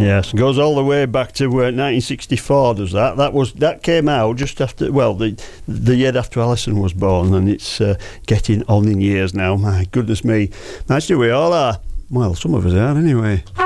Yes, goes all the way back to 1964. Does that? That came out just after, well, the year after Alison was born, and it's getting on in years now. My goodness me, actually we all are. Well, some of us are anyway.